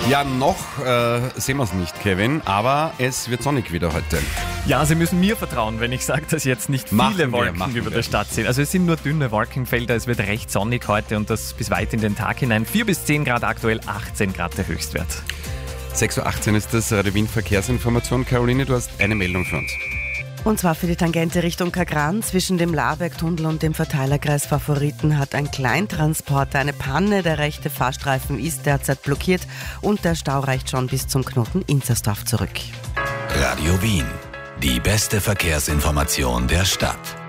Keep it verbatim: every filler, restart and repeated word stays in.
Ja, noch äh, sehen wir es nicht, Kevin, aber es wird sonnig wieder heute. Ja, Sie müssen mir vertrauen, wenn ich sage, dass jetzt nicht viele Machen wir, Wolken machen über wir. der Stadt sind. Also es sind nur dünne Wolkenfelder, es wird recht sonnig heute und das bis weit in den Tag hinein. vier bis zehn Grad aktuell, achtzehn Grad der Höchstwert. sechs Uhr achtzehn ist das Radio Wien Verkehrsinformation. Caroline, du hast eine Meldung für uns. Und zwar für die Tangente Richtung Kagran. Zwischen dem Labergtunnel und dem Verteilerkreis Favoriten hat ein Kleintransporter eine Panne. Der rechte Fahrstreifen ist derzeit blockiert und der Stau reicht schon bis zum Knoten Inzersdorf zurück. Radio Wien. Die beste Verkehrsinformation der Stadt.